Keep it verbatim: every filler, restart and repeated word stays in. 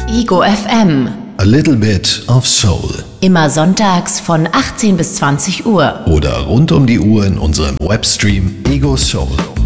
Ego F M. A little bit of soul. Immer sonntags von achtzehn bis zwanzig Uhr. Oder rund um die Uhr in unserem Webstream Ego Soul